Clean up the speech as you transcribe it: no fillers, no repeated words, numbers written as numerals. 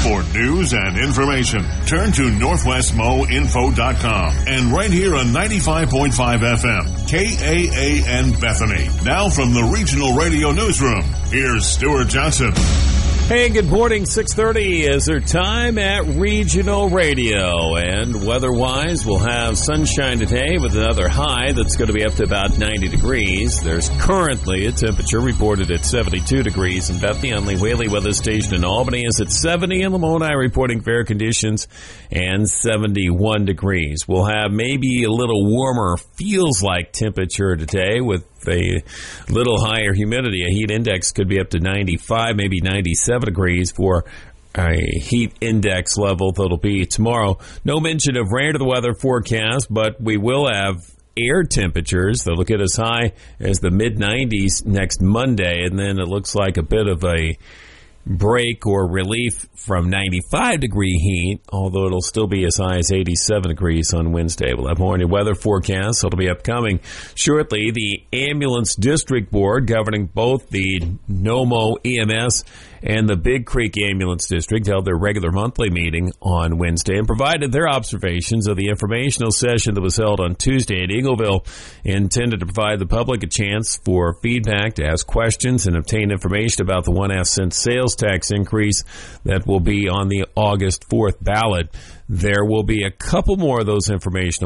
For news and information, turn to NorthwestMoInfo.com and right here on 95.5 FM, KAAN Bethany. Now from the Regional Radio Newsroom, here's Stuart Johnson. Hey, good morning. 6:30 is our time at Regional Radio. And weather-wise, we'll have sunshine today with another high that's going to be up to about 90 degrees. There's currently a temperature reported at 72 degrees in Bethany. Only Whaley Weather Station in Albany is at 70. And Lamoni reporting fair conditions and 71 degrees. We'll have maybe a little warmer feels-like temperature today with a little higher humidity. A heat index could be up to 95, maybe 97 degrees for a heat index level that'll be tomorrow. No mention of rain to the weather forecast, but we will have air temperatures that'll get as high as the mid-90s next Monday, and then it looks like a bit of a break or relief from 95-degree heat, although it'll still be as high as 87 degrees on Wednesday. We'll have more on your weather forecast. It'll be upcoming shortly. The Ambulance District Board, governing both the NOMO EMS and the Big Creek Ambulance District, held their regular monthly meeting on Wednesday and provided their observations of the informational session that was held on Tuesday in Eagleville, intended to provide the public a chance for feedback, to ask questions, and obtain information about the 1.5 sales tax increase that will be on the August 4th ballot. There will be a couple more of those informational